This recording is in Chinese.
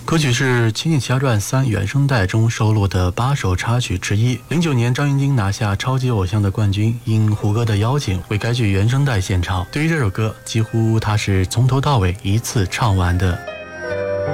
歌曲是《情景奇侠传3》原声带中收录的8首插曲之一。09年，张芸京拿下超级偶像的冠军，应胡歌的邀请为该剧原声带献唱。对于这首歌，几乎他是从头到尾一次唱完的。